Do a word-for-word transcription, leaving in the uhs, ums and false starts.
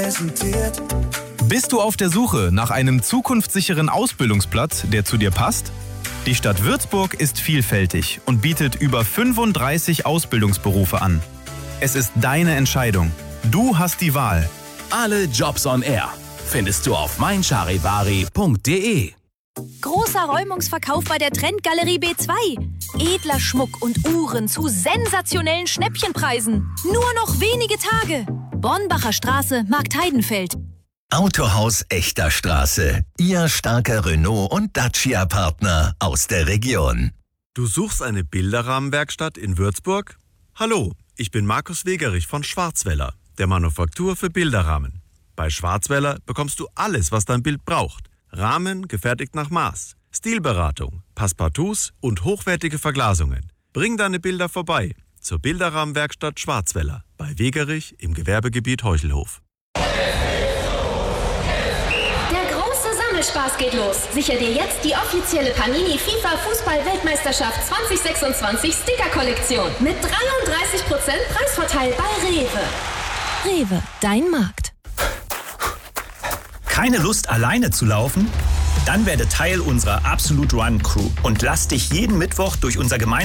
präsentiert. Bist du auf der Suche nach einem zukunftssicheren Ausbildungsplatz, der zu dir passt? Die Stadt Würzburg ist vielfältig und bietet über fünfunddreißig Ausbildungsberufe an. Es ist deine Entscheidung. Du hast die Wahl. Alle Jobs on Air findest du auf mein charivari punkt de. Großer Räumungsverkauf bei der Trendgalerie B zwei. Edler Schmuck und Uhren zu sensationellen Schnäppchenpreisen. Nur noch wenige Tage. Bornbacher Straße, Marktheidenfeld. Autohaus Echter Straße. Ihr starker Renault- und Dacia-Partner aus der Region. Du suchst eine Bilderrahmenwerkstatt in Würzburg? Hallo, ich bin Markus Wegerich von Schwarzwälder, der Manufaktur für Bilderrahmen. Bei Schwarzwälder bekommst du alles, was dein Bild braucht. Rahmen gefertigt nach Maß, Stilberatung, Passepartouts und hochwertige Verglasungen. Bring deine Bilder vorbei zur Bilderrahmenwerkstatt Schwarzwälder bei Wegerich im Gewerbegebiet Heuchelhof. Der große Sammelspaß geht los. Sicher dir jetzt die offizielle Panini FIFA Fußball-Weltmeisterschaft zwanzig sechsundzwanzig Sticker-Kollektion mit dreiunddreißig Prozent Preisvorteil bei Rewe. Rewe, dein Markt. Keine Lust, alleine zu laufen? Dann werde Teil unserer Absolute Run Crew und lass dich jeden Mittwoch durch unser Gemeinde